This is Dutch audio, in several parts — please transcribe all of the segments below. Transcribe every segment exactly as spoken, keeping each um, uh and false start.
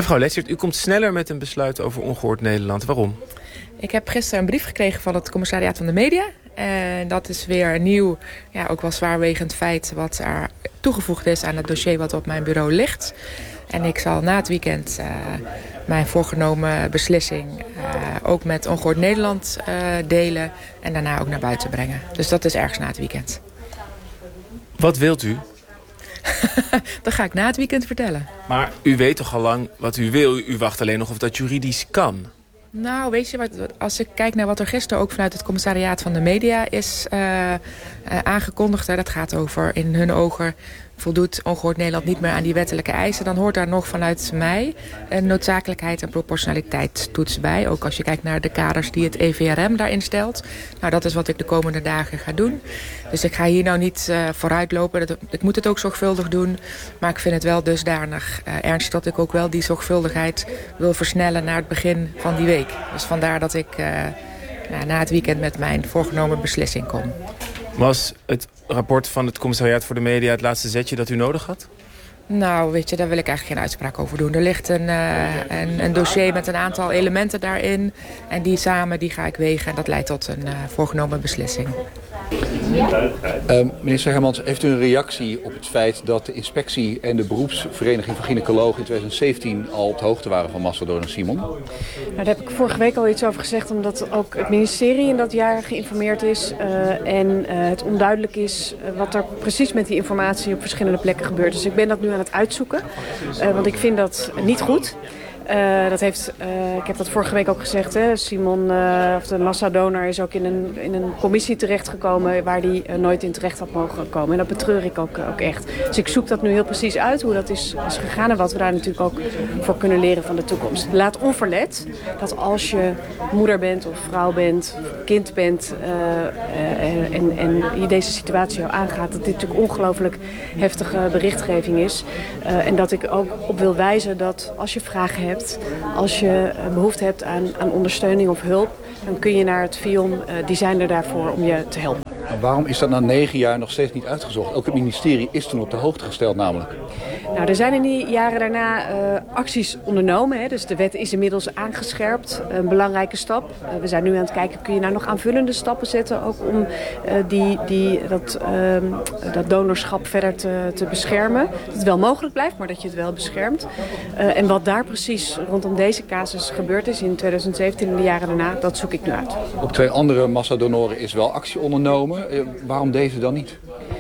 Mevrouw Letschert, u komt sneller met een besluit over Ongehoord Nederland. Waarom? Ik heb gisteren een brief gekregen van het commissariaat van de media. En dat is weer een nieuw, ja, ook wel zwaarwegend feit wat er toegevoegd is aan het dossier wat op mijn bureau ligt. En ik zal na het weekend uh, mijn voorgenomen beslissing uh, ook met Ongehoord Nederland uh, delen en daarna ook naar buiten brengen. Dus dat is ergens na het weekend. Wat wilt u? Dat ga ik na het weekend vertellen. Maar u weet toch al lang wat u wil? U wacht alleen nog of dat juridisch kan. Nou, weet je, wat, als ik kijk naar wat er gisteren ook vanuit het commissariaat van de media is uh, uh, aangekondigd. Hè, dat gaat over, in hun ogen voldoet Ongehoord Nederland niet meer aan die wettelijke eisen. Dan hoort daar nog vanuit mij een noodzakelijkheid en proportionaliteitstoets bij. Ook als je kijkt naar de kaders die het E V R M daarin stelt. Nou, dat is wat ik de komende dagen ga doen. Dus ik ga hier nou niet uh, vooruitlopen. Dat, ik moet het ook zorgvuldig doen. Maar ik vind het wel dusdanig uh, ernstig dat ik ook wel die zorgvuldigheid wil versnellen naar het begin van die week. Dus vandaar dat ik uh, nou, na het weekend met mijn voorgenomen beslissing kom. Was het rapport van het commissariaat voor de media het laatste zetje dat u nodig had? Nou, weet je, daar wil ik eigenlijk geen uitspraak over doen. Er ligt een, uh, een, een dossier met een aantal elementen daarin. En die samen die ga ik wegen en dat leidt tot een uh, voorgenomen beslissing. Uh, minister Hermans, heeft u een reactie op het feit dat de inspectie en de beroepsvereniging van gynaecologen in twintig zeventien al op de hoogte waren van mastodon en Simon? Nou, daar heb ik vorige week al iets over gezegd, omdat ook het ministerie in dat jaar geïnformeerd is. Uh, en uh, het onduidelijk is uh, wat er precies met die informatie op verschillende plekken gebeurt. Dus ik ben dat nu aan het uitzoeken, uh, want ik vind dat niet goed. Uh, dat heeft, uh, ik heb dat vorige week ook gezegd. Hè. Simon, uh, of de massadonor, is ook in een, in een commissie terechtgekomen waar hij uh, nooit in terecht had mogen komen. En dat betreur ik ook, ook echt. Dus ik zoek dat nu heel precies uit, hoe dat is, is gegaan en wat we daar natuurlijk ook voor kunnen leren van de toekomst. Laat onverlet dat als je moeder bent of vrouw bent, of kind bent uh, uh, en, en je deze situatie jou aangaat, dat dit natuurlijk ongelooflijk heftige berichtgeving is. Uh, en dat ik ook op wil wijzen dat als je vragen hebt, als je behoefte hebt aan, aan ondersteuning of hulp, dan kun je naar het V I O N. Uh, die zijn er daarvoor om je te helpen. En waarom is dat na negen jaar nog steeds niet uitgezocht? Ook het ministerie is toen op de hoogte gesteld namelijk. Nou, er zijn in die jaren daarna uh, acties ondernomen. Hè. Dus de wet is inmiddels aangescherpt. Een belangrijke stap. Uh, we zijn nu aan het kijken, kun je nou nog aanvullende stappen zetten? Ook om uh, die, die, dat, uh, dat donorschap verder te, te beschermen. Dat het wel mogelijk blijft, maar dat je het wel beschermt. Uh, en wat daar precies rondom deze casus gebeurd is in twintig zeventien en de jaren daarna, dat zoek ik nu uit. Op twee andere massadonoren is wel actie ondernomen. Uh, waarom deze dan niet?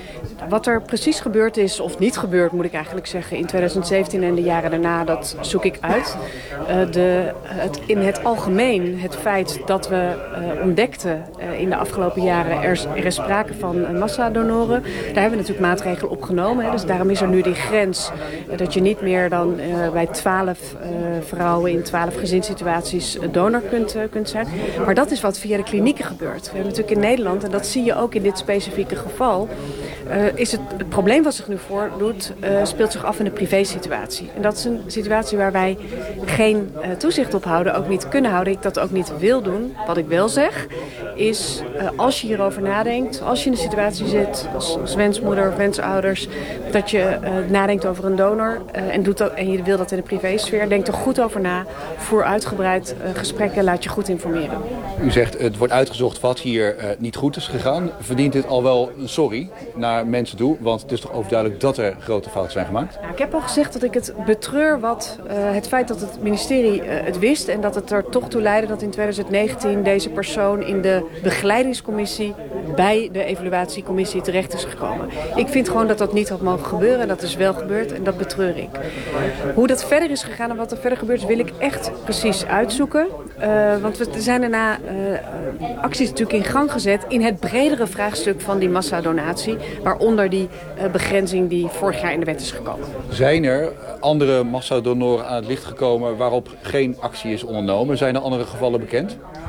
Wat er precies gebeurd is, of niet gebeurd moet ik eigenlijk zeggen, in twintig zeventien en de jaren daarna, dat zoek ik uit. Uh, de, het, in het algemeen het feit dat we uh, ontdekten uh, in de afgelopen jaren, er, er is sprake van uh, massadonoren. Daar hebben we natuurlijk maatregelen op genomen. Hè. Dus daarom is er nu die grens uh, dat je niet meer dan uh, bij twaalf uh, vrouwen in twaalf gezinssituaties donor kunt, uh, kunt zijn. Maar dat is wat via de klinieken gebeurt. We hebben natuurlijk in Nederland, en dat zie je ook in dit specifieke geval, Uh, is het, het probleem wat zich nu voordoet, uh, speelt zich af in de privésituatie. En dat is een situatie waar wij geen uh, toezicht op houden, ook niet kunnen houden. Ik dat ook niet wil doen. Wat ik wel zeg, is uh, als je hierover nadenkt, als je in de situatie zit, als, als wensmoeder of wensouders, dat je uh, nadenkt over een donor uh, en, doet dat, en je wil dat in de privésfeer, denk er goed over na. Voer uitgebreid uh, gesprekken, laat je goed informeren. U zegt, het wordt uitgezocht wat hier uh, niet goed is gegaan. Verdient dit al wel een sorry naar mensen toe? Want het is toch overduidelijk dat er grote fouten zijn gemaakt? Nou, ik heb al gezegd dat ik het betreur wat uh, het feit dat het ministerie uh, het wist en dat het er toch toe leidde dat in twintig negentien deze persoon in de begeleidingscommissie bij de evaluatiecommissie terecht is gekomen. Ik vind gewoon dat dat niet had mogen gebeuren en dat is wel gebeurd en dat betreur ik. Hoe dat verder is gegaan en wat er verder gebeurt wil ik echt precies uitzoeken. Uh, want we zijn daarna uh, acties natuurlijk in gang gezet in het bredere vraagstuk van die massadonatie, waaronder die uh, begrenzing die vorig jaar in de wet is gekomen. Zijn er andere massadonoren aan het licht gekomen waarop geen actie is ondernomen? Zijn er andere gevallen bekend?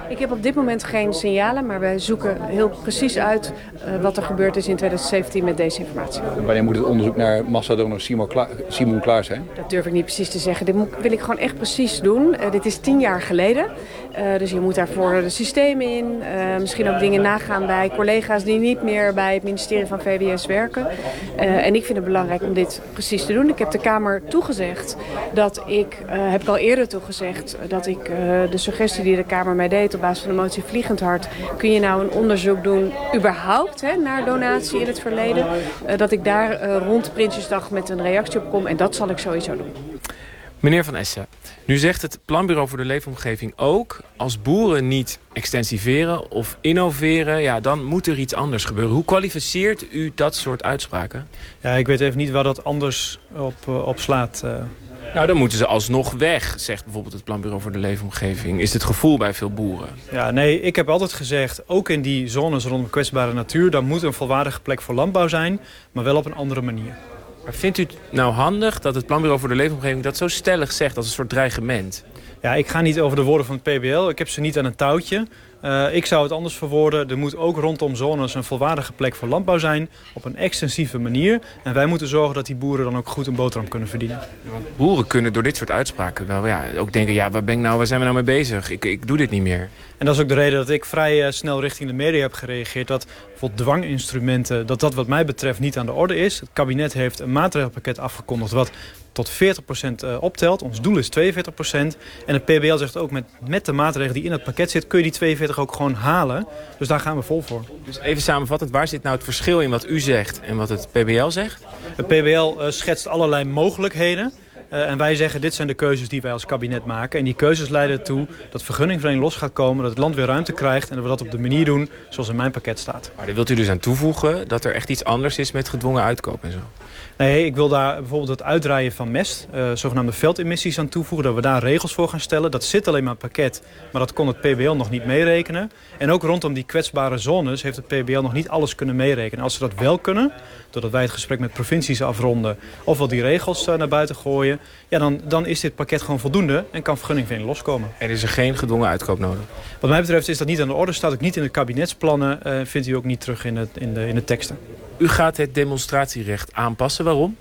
Ik heb op dit moment geen signalen, maar wij zoeken heel precies uit uh, wat er gebeurd is in twintig zeventien met deze informatie. Wanneer moet het onderzoek naar massadonor Simon klaar, Simon klaar zijn? Dat durf ik niet precies te zeggen. Dit moet, wil ik gewoon echt precies doen. Uh, dit is tien jaar geleden. Uh, dus je moet daarvoor de systemen in. Uh, misschien ook dingen nagaan bij collega's die niet meer bij het ministerie van V W S werken. Uh, en ik vind het belangrijk om dit precies te doen. Ik heb de Kamer toegezegd dat ik, uh, heb ik al eerder toegezegd, dat ik uh, de suggestie die de Kamer mij deed op basis van de motie Vliegend Hart, kun je nou een onderzoek doen überhaupt hè, naar donatie in het verleden. Uh, dat ik daar uh, rond Prinsjesdag met een reactie op kom en dat zal ik sowieso doen. Meneer Van Essen, nu zegt het Planbureau voor de Leefomgeving ook, als boeren niet extensiveren of innoveren, ja, dan moet er iets anders gebeuren. Hoe kwalificeert u dat soort uitspraken? Ja, ik weet even niet waar dat anders op, uh, op slaat. Uh. Nou, dan moeten ze alsnog weg, zegt bijvoorbeeld het Planbureau voor de Leefomgeving. Is het gevoel bij veel boeren? Ja, nee, ik heb altijd gezegd, ook in die zones rondom kwetsbare natuur, daar moet een volwaardige plek voor landbouw zijn, maar wel op een andere manier. Maar vindt u het nou handig dat het Planbureau voor de Leefomgeving dat zo stellig zegt als een soort dreigement? Ja, ik ga niet over de woorden van het P B L. Ik heb ze niet aan een touwtje. Uh, ik zou het anders verwoorden. Er moet ook rondom zones een volwaardige plek voor landbouw zijn. Op een extensieve manier. En wij moeten zorgen dat die boeren dan ook goed een boterham kunnen verdienen. Want boeren kunnen door dit soort uitspraken wel ja, ook denken, ja, waar, ben ik nou, waar zijn we nou mee bezig? Ik, ik doe dit niet meer. En dat is ook de reden dat ik vrij uh, snel richting de media heb gereageerd. Dat bijvoorbeeld dwanginstrumenten, dat dat wat mij betreft niet aan de orde is. Het kabinet heeft een maatregelpakket afgekondigd wat tot veertig procent optelt. Ons doel is tweeënveertig procent. En het P B L zegt ook, met, met de maatregelen die in het pakket zit, kun je die tweeënveertig ook gewoon halen. Dus daar gaan we vol voor. Dus even samenvattend, waar zit nou het verschil in wat u zegt en wat het P B L zegt? Het P B L uh, schetst allerlei mogelijkheden. Uh, en wij zeggen, dit zijn de keuzes die wij als kabinet maken. En die keuzes leiden ertoe dat vergunningverlening los gaat komen, dat het land weer ruimte krijgt en dat we dat op de manier doen zoals in mijn pakket staat. Maar daar wilt u dus aan toevoegen dat er echt iets anders is met gedwongen uitkoop en zo? Nee, ik wil daar bijvoorbeeld het uitdraaien van mest, uh, zogenaamde veldemissies aan toevoegen. Dat we daar regels voor gaan stellen. Dat zit alleen maar in het pakket, maar dat kon het P B L nog niet meerekenen. En ook rondom die kwetsbare zones heeft het P B L nog niet alles kunnen meerekenen. Als ze dat wel kunnen, doordat wij het gesprek met provincies afronden, of wel die regels uh, naar buiten gooien, ja, dan, dan is dit pakket gewoon voldoende en kan vergunningverlening loskomen. En is er geen gedwongen uitkoop nodig? Wat mij betreft is dat niet aan de orde, staat ook niet in de kabinetsplannen, uh, vindt u ook niet terug in, het, in, de, in de teksten. U gaat het demonstratierecht aanpassen. Waarom?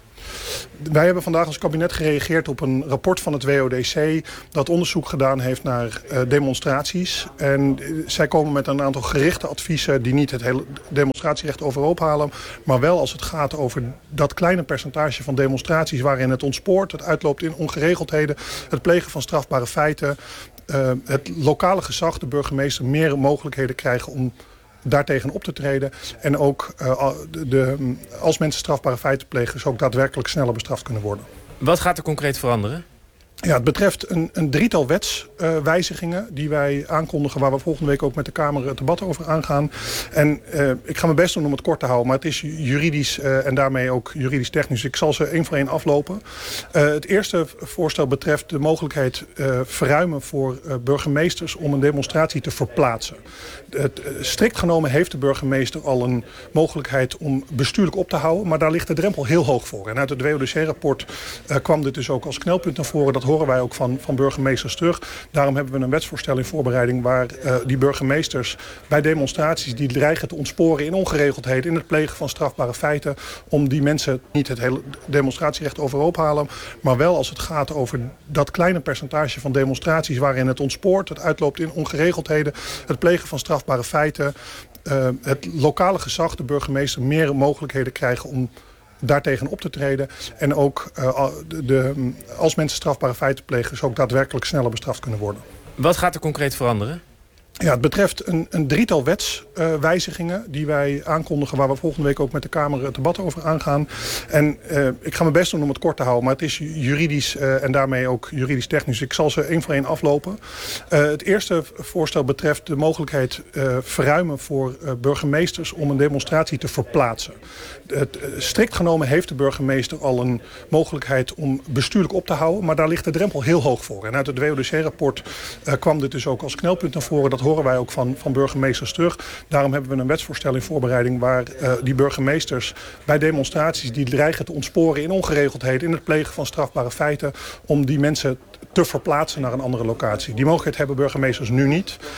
Wij hebben vandaag als kabinet gereageerd op een rapport van het W O D C dat onderzoek gedaan heeft naar uh, demonstraties. En uh, zij komen met een aantal gerichte adviezen die niet het hele demonstratierecht overhoop halen, maar wel als het gaat over dat kleine percentage van demonstraties waarin het ontspoort, het uitloopt in ongeregeldheden, het plegen van strafbare feiten, uh, het lokale gezag, de burgemeester, meer mogelijkheden krijgen om daartegen op te treden. En ook uh, de, de, als mensen strafbare feiten plegen, ze ook daadwerkelijk sneller bestraft kunnen worden. Wat gaat er concreet veranderen? Ja, het betreft een, een drietal wetswijzigingen uh, die wij aankondigen, waar we volgende week ook met de Kamer het debat over aangaan. En uh, ik ga mijn best doen om het kort te houden, maar het is juridisch uh, en daarmee ook juridisch technisch. Ik zal ze één voor één aflopen. Uh, het eerste voorstel betreft de mogelijkheid uh, verruimen voor uh, burgemeesters om een demonstratie te verplaatsen. Het, uh, strikt genomen heeft de burgemeester al een mogelijkheid om bestuurlijk op te houden, maar daar ligt de drempel heel hoog voor. En uit het W O D C-rapport uh, kwam dit dus ook als knelpunt naar voren. Dat horen wij ook van, van burgemeesters terug. Daarom hebben we een wetsvoorstel in voorbereiding waar uh, die burgemeesters bij demonstraties die dreigen te ontsporen in ongeregeldheden, in het plegen van strafbare feiten, om die mensen niet het hele demonstratierecht overhoop halen, maar wel als het gaat over dat kleine percentage van demonstraties waarin het ontspoort, het uitloopt in ongeregeldheden, het plegen van strafbare feiten, uh, het lokale gezag, de burgemeester, meer mogelijkheden krijgen om daartegen op te treden. En ook uh, de, de, als mensen strafbare feiten plegen, ze ook daadwerkelijk sneller bestraft kunnen worden. Wat gaat er concreet veranderen? Ja, het betreft een, een drietal wetswijzigingen uh, die wij aankondigen, waar we volgende week ook met de Kamer het debat over aangaan. En uh, ik ga mijn best doen om het kort te houden, maar het is juridisch uh, en daarmee ook juridisch technisch. Ik zal ze één voor één aflopen. Uh, het eerste voorstel betreft de mogelijkheid uh, verruimen voor uh, burgemeesters om een demonstratie te verplaatsen. Het, uh, strikt genomen heeft de burgemeester al een mogelijkheid om bestuurlijk op te houden, maar daar ligt de drempel heel hoog voor. En uit het W O D C-rapport uh, kwam dit dus ook als knelpunt naar voren. Dat horen wij ook van, van burgemeesters terug. Daarom hebben we een wetsvoorstel in voorbereiding waar uh, die burgemeesters bij demonstraties die dreigen te ontsporen in ongeregeldheden, in het plegen van strafbare feiten, om die mensen te verplaatsen naar een andere locatie. Die mogelijkheid hebben burgemeesters nu niet.